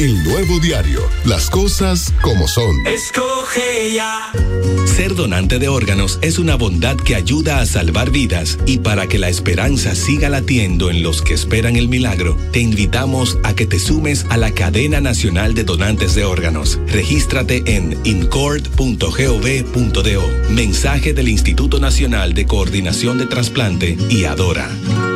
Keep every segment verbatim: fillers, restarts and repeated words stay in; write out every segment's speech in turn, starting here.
El Nuevo Diario. Las cosas como son. Escoge ya. Ser donante de órganos es una bondad que ayuda a salvar vidas, y para que la esperanza siga latiendo en los que esperan el milagro, te invitamos a que te sumes a la Cadena Nacional de Donantes de Órganos. Regístrate en incord punto gov punto do. Mensaje del Instituto Nacional de Coordinación de Trasplante y Adora.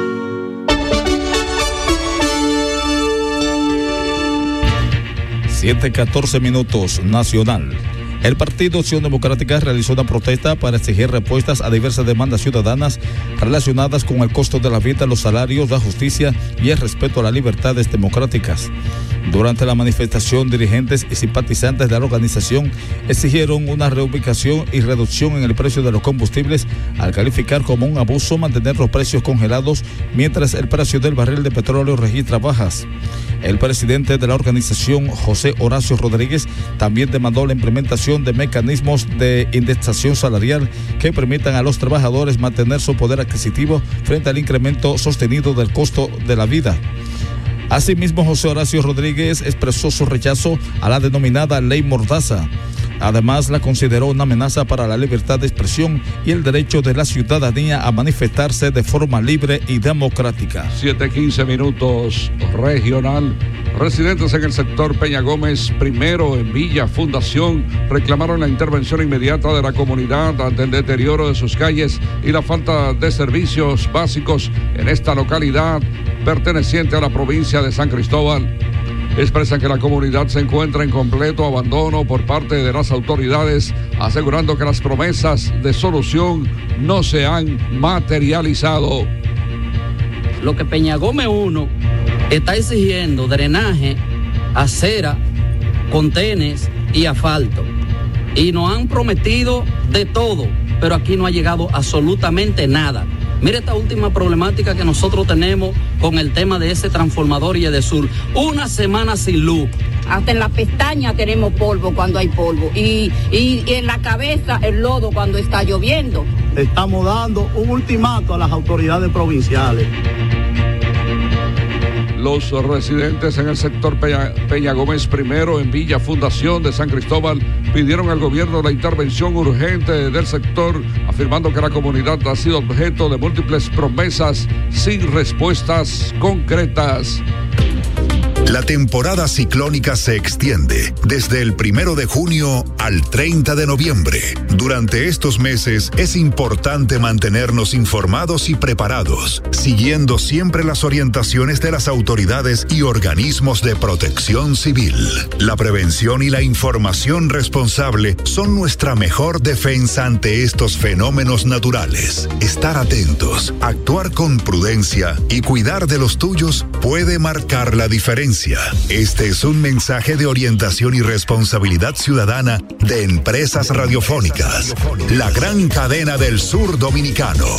siete catorce minutos, Nacional. El Partido Acción Democrática realizó una protesta para exigir respuestas a diversas demandas ciudadanas relacionadas con el costo de la vida, los salarios, la justicia y el respeto a las libertades democráticas. Durante la manifestación, dirigentes y simpatizantes de la organización exigieron una reubicación y reducción en el precio de los combustibles, al calificar como un abuso mantener los precios congelados mientras el precio del barril de petróleo registra bajas. El presidente de la organización, José Horacio Rodríguez, también demandó la implementación de mecanismos de indexación salarial que permitan a los trabajadores mantener su poder adquisitivo frente al incremento sostenido del costo de la vida. Asimismo, José Horacio Rodríguez expresó su rechazo a la denominada Ley Mordaza. Además, la consideró una amenaza para la libertad de expresión y el derecho de la ciudadanía a manifestarse de forma libre y democrática. siete quince minutos, regional. Residentes en el sector Peña Gómez primero en Villa Fundación reclamaron la intervención inmediata de la comunidad ante el deterioro de sus calles y la falta de servicios básicos en esta localidad perteneciente a la provincia de San Cristóbal. Expresan que la comunidad se encuentra en completo abandono por parte de las autoridades, asegurando que las promesas de solución no se han materializado. Lo que Peña Gómez uno está exigiendo drenaje, acera, contenes y asfalto. Y nos han prometido de todo, pero aquí no ha llegado absolutamente nada. Mire esta última problemática que nosotros tenemos con el tema de ese transformador y Edesur. Una semana sin luz. Hasta en la pestaña tenemos polvo cuando hay polvo y, y, y en la cabeza el lodo cuando está lloviendo. Estamos dando un ultimato a las autoridades provinciales. Los residentes en el sector Peña, Peña Gómez primero en Villa Fundación de San Cristóbal pidieron al gobierno la intervención urgente del sector, afirmando que la comunidad ha sido objeto de múltiples promesas sin respuestas concretas. La temporada ciclónica se extiende desde el primero de junio al treinta de noviembre. Durante estos meses es importante mantenernos informados y preparados, siguiendo siempre las orientaciones de las autoridades y organismos de protección civil. La prevención y la información responsable son nuestra mejor defensa ante estos fenómenos naturales. Estar atentos, actuar con prudencia y cuidar de los tuyos puede marcar la diferencia. Este es un mensaje de orientación y responsabilidad ciudadana de Empresas Radiofónicas, la gran cadena del sur dominicano.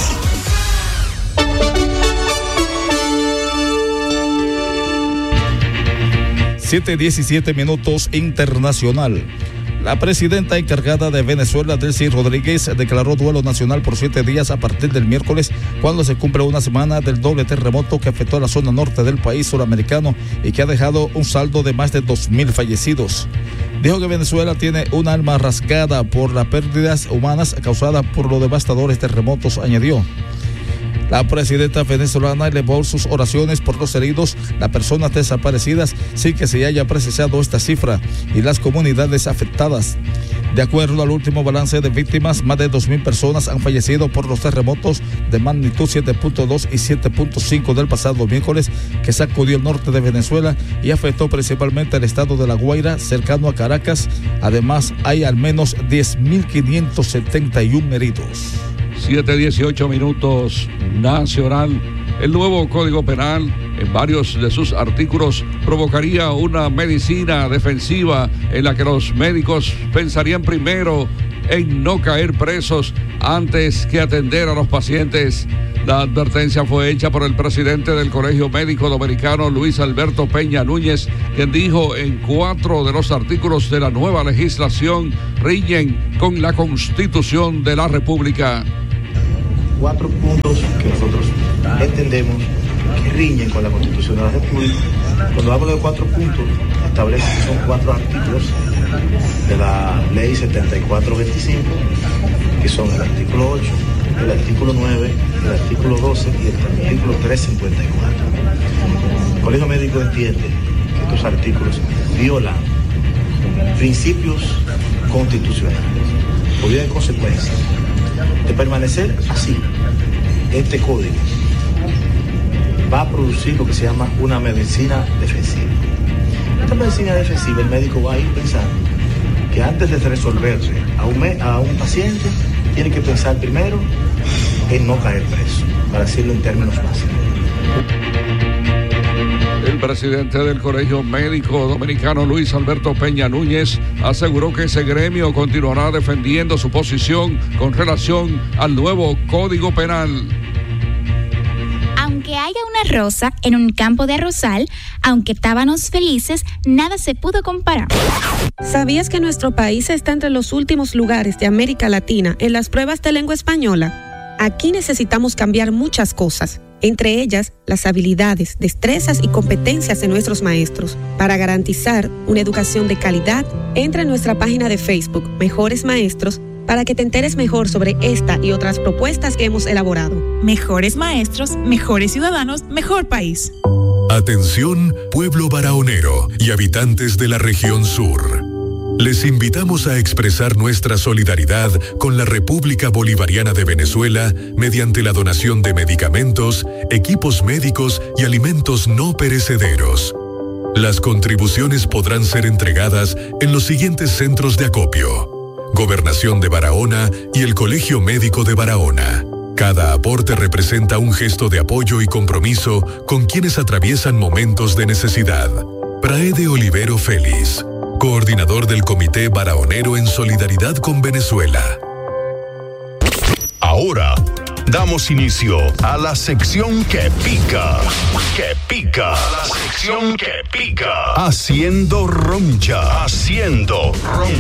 siete diecisiete minutos, internacional. La presidenta encargada de Venezuela, Delcy Rodríguez, declaró duelo nacional por siete días a partir del miércoles, cuando se cumple una semana del doble terremoto que afectó a la zona norte del país suramericano y que ha dejado un saldo de más de dos mil fallecidos. Dijo que Venezuela tiene un alma rasgada por las pérdidas humanas causadas por los devastadores terremotos, añadió. La presidenta venezolana elevó sus oraciones por los heridos, las personas desaparecidas, sin que se haya precisado esta cifra, y las comunidades afectadas. De acuerdo al último balance de víctimas, más de dos mil personas han fallecido por los terremotos de magnitud siete punto dos y siete punto cinco del pasado miércoles, que sacudió el norte de Venezuela y afectó principalmente el estado de La Guaira, cercano a Caracas. Además, hay al menos diez mil quinientos setenta y uno heridos. siete dieciocho minutos, nacional. El nuevo Código Penal, en varios de sus artículos, provocaría una medicina defensiva en la que los médicos pensarían primero en no caer presos antes que atender a los pacientes. La advertencia fue hecha por el presidente del Colegio Médico Dominicano, Luis Alberto Peña Núñez, quien dijo en cuatro de los artículos de la nueva legislación riñen con la Constitución de la República. Cuatro puntos que nosotros entendemos que riñen con la Constitución de la República. Cuando hablo de cuatro puntos, establece que son cuatro artículos de la ley setenta y cuatro veinticinco, que son el artículo ocho, el artículo nueve, el artículo doce y el artículo trescientos cincuenta y cuatro. El Colegio Médico entiende que estos artículos violan principios constitucionales. Por vía de consecuencia, de permanecer así, este código va a producir lo que se llama una medicina defensiva. Esta medicina defensiva, el médico va a ir pensando que antes de resolverse a un, me, a un paciente, tiene que pensar primero en no caer preso, para decirlo en términos básicos. El presidente del Colegio Médico Dominicano, Luis Alberto Peña Núñez, aseguró que ese gremio continuará defendiendo su posición con relación al nuevo Código Penal. Aunque haya una rosa en un campo de arrozal, aunque tábanos felices, nada se pudo comparar. ¿Sabías que nuestro país está entre los últimos lugares de América Latina en las pruebas de lengua española? Aquí necesitamos cambiar muchas cosas, entre ellas las habilidades, destrezas y competencias de nuestros maestros. Para garantizar una educación de calidad, entra en nuestra página de Facebook, Mejores Maestros, para que te enteres mejor sobre esta y otras propuestas que hemos elaborado. Mejores maestros, mejores ciudadanos, mejor país. Atención, pueblo barahonero y habitantes de la región sur. Les invitamos a expresar nuestra solidaridad con la República Bolivariana de Venezuela mediante la donación de medicamentos, equipos médicos y alimentos no perecederos. Las contribuciones podrán ser entregadas en los siguientes centros de acopio: Gobernación de Barahona y el Colegio Médico de Barahona. Cada aporte representa un gesto de apoyo y compromiso con quienes atraviesan momentos de necesidad. Praede Olivero Félix, coordinador del Comité Barahonero en Solidaridad con Venezuela. Ahora damos inicio a la sección que pica, que pica, la sección que pica, haciendo roncha, haciendo roncha.